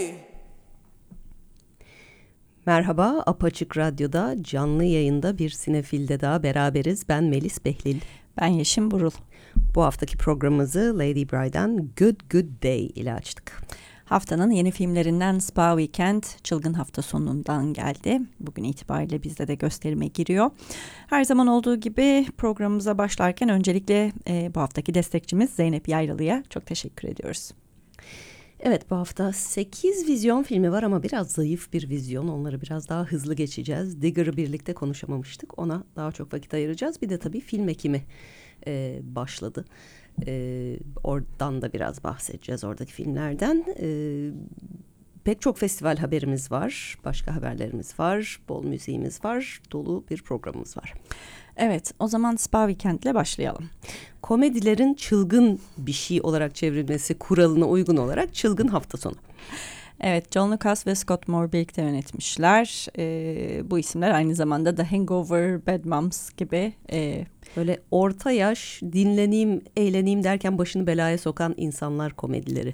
Merhaba, Apaçık Radyo'da canlı yayında bir sinefilde daha beraberiz. Ben Melis Behlil. Ben Yeşim Burul. Bu haftaki programımızı Lady Bride'dan Good Good Day ile açtık. Haftanın yeni filmlerinden Spa Weekend çılgın hafta sonundan geldi. Bugün itibariyle bizde de gösterime giriyor. Her zaman olduğu gibi programımıza başlarken öncelikle bu haftaki destekçimiz Zeynep Yayralı'ya çok teşekkür ediyoruz. Evet, bu hafta 8 vizyon filmi var ama biraz zayıf bir vizyon. Onları biraz daha hızlı geçeceğiz. Digger'ı birlikte konuşamamıştık. Ona daha çok vakit ayıracağız. Bir de tabii film ekimi başladı. Oradan da biraz bahsedeceğiz, oradaki filmlerden. Pek çok festival haberimiz var. Başka haberlerimiz var. Bol müziğimiz var. Dolu bir programımız var. Evet, o zaman Spa Weekend ile başlayalım. Komedilerin çılgın bir şey olarak çevrilmesi kuralına uygun olarak çılgın hafta sonu. Evet, John Lucas ve Scott Moore birlikte yönetmişler. Bu isimler aynı zamanda The Hangover, Bad Moms gibi. Böyle orta yaş, dinleneyim, eğleneyim derken başını belaya sokan insanlar komedileri.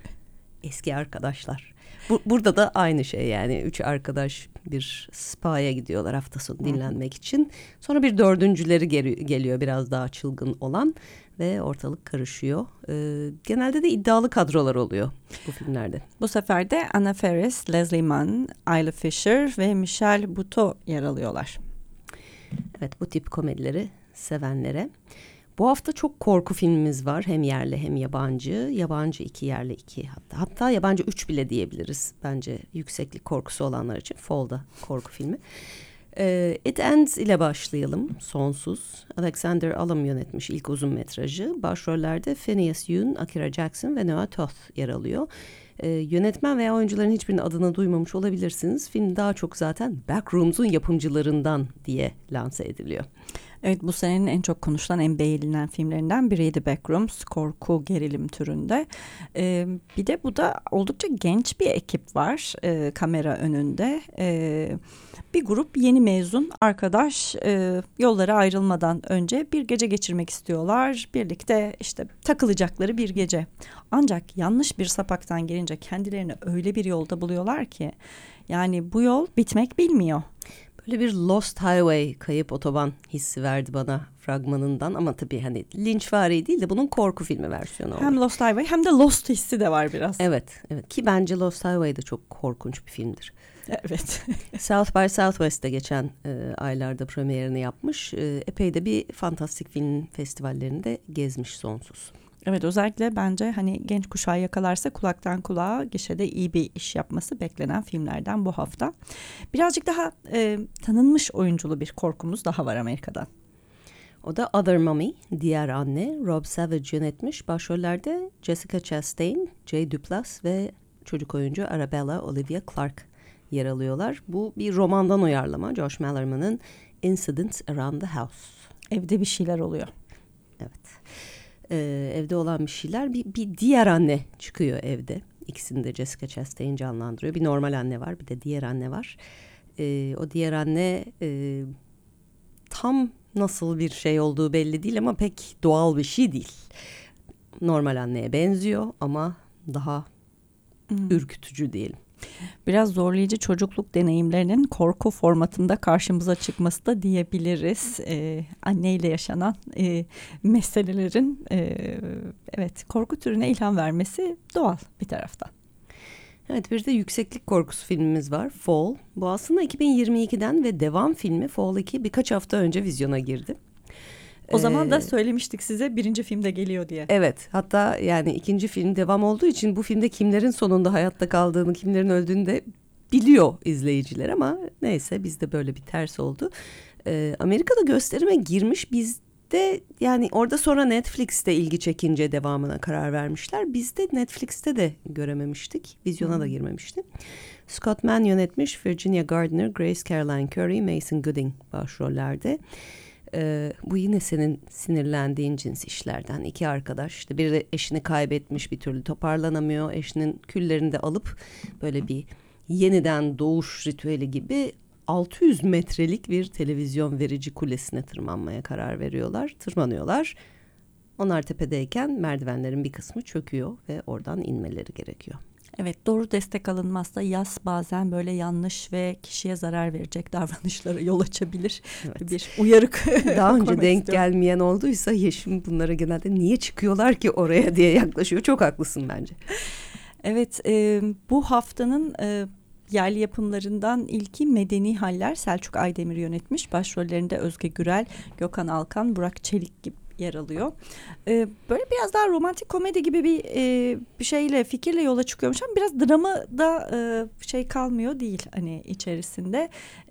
Eski arkadaşlar. Burada da aynı şey, yani 3 arkadaş bir spa'ya gidiyorlar hafta sonu dinlenmek için. Sonra bir dördüncüleri geliyor, biraz daha çılgın olan ve ortalık karışıyor. Genelde de iddialı kadrolar oluyor bu filmlerde. Bu sefer de Anna Faris, Leslie Mann, Isla Fisher ve Michelle Buteau yer alıyorlar. Evet, bu tip komedileri sevenlere. Bu hafta çok korku filmimiz var. Hem yerli hem yabancı. Yabancı 2, yerli 2 hatta. Hatta yabancı 3 bile diyebiliriz. Bence yükseklik korkusu olanlar için. Fall'da korku filmi. It Ends ile başlayalım. Sonsuz. Alexander Allam yönetmiş ilk uzun metrajı. Başrollerde Phineas Yoon, Akira Jackson ve Noah Toth yer alıyor. Yönetmen veya oyuncuların hiçbirinin adını duymamış olabilirsiniz. Film daha çok zaten Backrooms'un yapımcılarından diye lanse ediliyor. Evet, bu senenin en çok konuşulan, en beğenilen filmlerinden biriydi Backrooms, korku gerilim türünde. Bir de bu da oldukça genç bir ekip var kamera önünde. Bir grup yeni mezun arkadaş yollara ayrılmadan önce bir gece geçirmek istiyorlar. Birlikte işte takılacakları bir gece. Ancak yanlış bir sapaktan gelince kendilerini öyle bir yolda buluyorlar ki yani bu yol bitmek bilmiyor. Böyle bir Lost Highway, kayıp otoban hissi verdi bana fragmanından, ama tabii hani linçvari değil de bunun korku filmi versiyonu Hem olur. Lost Highway hem de Lost hissi de var biraz. Evet, evet, ki bence Lost Highway de çok korkunç bir filmdir. Evet. South by Southwest'te geçen aylarda premierini yapmış. Epey de bir fantastik film festivallerinde gezmiş Sonsuz. Evet, özellikle bence hani genç kuşağı yakalarsa kulaktan kulağa gişede iyi bir iş yapması beklenen filmlerden bu hafta. Birazcık daha tanınmış oyunculu bir korkumuz daha var Amerika'dan. O da Other Mommy, Diğer Anne. Rob Savage yönetmiş. Başrollerde Jessica Chastain, Jay Duplass ve çocuk oyuncu Arabella Olivia Clarke yer alıyorlar. Bu bir romandan uyarlama. Josh Malerman'ın Incidents Around the House. Evde bir şeyler oluyor. Evet. Evde olan bir şeyler. Bir diğer anne çıkıyor evde. İkisini de Jessica Chastain canlandırıyor. Bir normal anne var, bir de diğer anne var. O diğer anne tam nasıl bir şey olduğu belli değil ama pek doğal bir şey değil. Normal anneye benziyor ama daha ürkütücü diyelim. Biraz zorlayıcı çocukluk deneyimlerinin korku formatında karşımıza çıkması da diyebiliriz. Anneyle yaşanan meselelerin evet, korku türüne ilham vermesi doğal bir taraftan. Evet, bir de yükseklik korkusu filmimiz var, Fall. Bu aslında 2022'den ve devam filmi Fall 2 birkaç hafta önce vizyona girdi. O zaman da söylemiştik size birinci filmde geliyor diye. Evet, hatta yani ikinci film devam olduğu için bu filmde kimlerin sonunda hayatta kaldığını, kimlerin öldüğünü de biliyor izleyiciler, ama neyse, bizde böyle bir ters oldu. Amerika'da gösterime girmiş, bizde yani orada sonra Netflix'te ilgi çekince devamına karar vermişler. Bizde Netflix'te de görememiştik, vizyona da girmemişti. Scott Mann yönetmiş, Virginia Gardner, Grace Caroline Curry, Mason Gooding başrollerde. Bu yine senin sinirlendiğin cins işlerden. İki arkadaş, işte biri eşini kaybetmiş, bir türlü toparlanamıyor. Eşinin küllerini de alıp böyle bir yeniden doğuş ritüeli gibi 600 metrelik bir televizyon verici kulesine tırmanmaya karar veriyorlar. Tırmanıyorlar. Onlar tepedeyken merdivenlerin bir kısmı çöküyor ve oradan inmeleri gerekiyor. Evet, doğru destek alınmazsa yas bazen böyle yanlış ve kişiye zarar verecek davranışlara yol açabilir. Evet. Bir uyarık Daha önce koymak denk istiyorum. gelmeyen olduysa Yeşim bunlara genelde niye çıkıyorlar ki oraya diye yaklaşıyor. Çok haklısın bence. Evet, bu haftanın yerli yapımlarından ilki Medeni Haller. Selçuk Aydemir yönetmiş. Başrollerinde Özge Gürel, Gökhan Alkan, Burak Çelik gibi yer alıyor. Böyle biraz daha romantik komedi gibi bir şeyle, fikirle yola çıkıyormuş ama biraz dramı da şey kalmıyor değil hani içerisinde.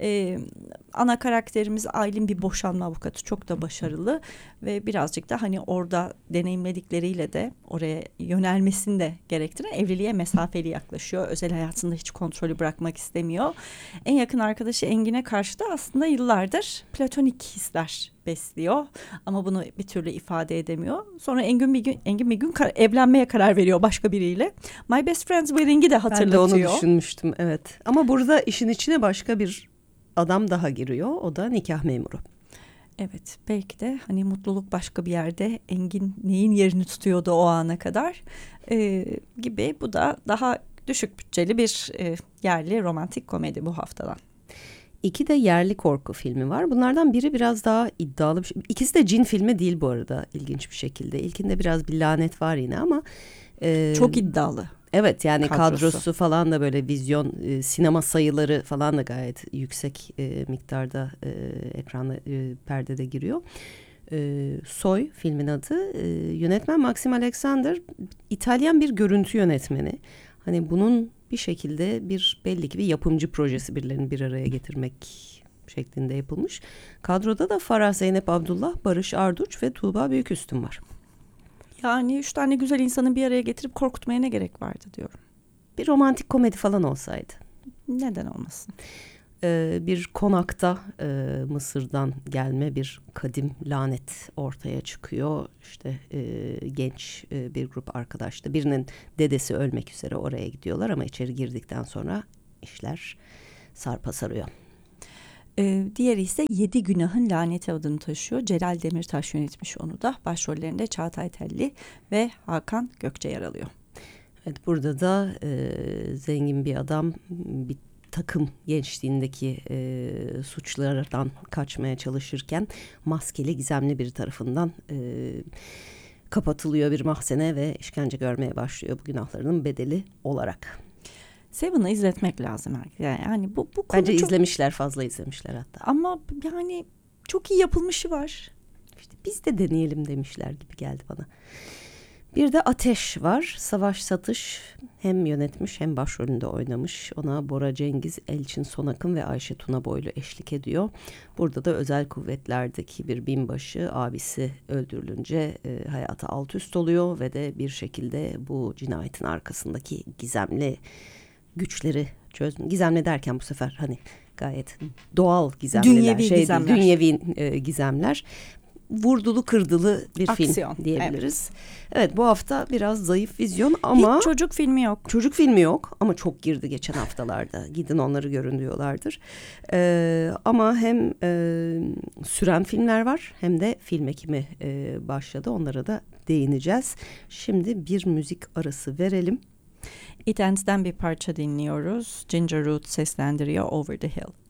Ana karakterimiz Aylin bir boşanma avukatı, çok da başarılı ve birazcık da hani orada deneyimledikleriyle de oraya yönelmesini de gerektiren evliliğe mesafeli yaklaşıyor. Özel hayatında hiç kontrolü bırakmak istemiyor. En yakın arkadaşı Engin'e karşı da aslında yıllardır platonik hisler besliyor ama bunu bir türlü ifade edemiyor. Sonra Engin bir gün evlenmeye karar veriyor başka biriyle. My Best Friend's Wedding'i de hatırlatıyor. Ben de onu düşünmüştüm, evet. Ama burada işin içine başka bir adam daha giriyor. O da nikah memuru. Evet, belki de hani mutluluk başka bir yerde, Engin neyin yerini tutuyordu o ana kadar gibi. Bu da daha düşük bütçeli bir yerli romantik komedi bu haftadan. 2 de yerli korku filmi var. Bunlardan biri biraz daha iddialı bir şey. İkisi de cin filmi değil bu arada, ilginç bir şekilde. İlkinde biraz bir lanet var yine ama çok iddialı. Evet, yani kadrosu falan da böyle vizyon, sinema sayıları falan da gayet yüksek miktarda ekranda, perdede giriyor. Soy filmin adı. Yönetmen Maxim Alexander, İtalyan bir görüntü yönetmeni. Hani bunun bir şekilde belli ki bir yapımcı projesi, birilerini bir araya getirmek şeklinde yapılmış. Kadroda da Farah Zeynep Abdullah, Barış Arduç ve Tuğba Büyüküstün var. Yani 3 tane güzel insanı bir araya getirip korkutmaya ne gerek vardı diyorum. Bir romantik komedi falan olsaydı. Neden olmasın? Bir konakta Mısır'dan gelme bir kadim lanet ortaya çıkıyor. İşte genç bir grup arkadaşla, birinin dedesi ölmek üzere oraya gidiyorlar ama içeri girdikten sonra işler sarpa sarıyor. Diğeri ise 7 Günahın Laneti adını taşıyor. Celal Demirtaş yönetmiş onu da. Başrollerinde Çağatay Telli ve Hakan Gökçe yer alıyor. Evet, burada da zengin bir adam bir takım gençliğindeki suçlardan kaçmaya çalışırken maskeli gizemli biri tarafından kapatılıyor bir mahzene ve işkence görmeye başlıyor bu günahlarının bedeli olarak. Seven'ı izletmek lazım. Yani bu konu bence çok... izlemişler, fazla izlemişler hatta. Ama yani çok iyi yapılmışı var. İşte biz de deneyelim demişler gibi geldi bana. Bir de Ateş var. Savaş Satış hem yönetmiş hem başrolünde oynamış. Ona Bora Cengiz, Elçin Sonakın ve Ayşe Tuna Boylu eşlik ediyor. Burada da özel kuvvetlerdeki bir binbaşı abisi öldürülünce hayatı alt üst oluyor ve de bir şekilde bu cinayetin arkasındaki gizemli güçleri gizemli derken bu sefer hani gayet doğal gizemliler, dünyevi gizemler. Vurdulu kırdılı bir aksiyon film diyebiliriz. Evet, bu hafta biraz zayıf vizyon ama... Hiç çocuk filmi yok. Çocuk filmi yok ama çok girdi geçen haftalarda. Gidin onları görün diyorlardır. Ama hem süren filmler var hem de film ekimi başladı. Onlara da değineceğiz. Şimdi bir müzik arası verelim. It Ends'den bir parça dinliyoruz. Ginger Root seslendiriyor Over the Hill.